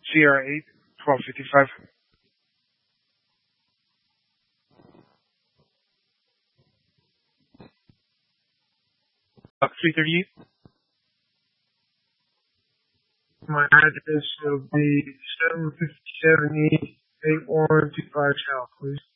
CR8 1255. 338. My address will be 757 East, 8125 South, please.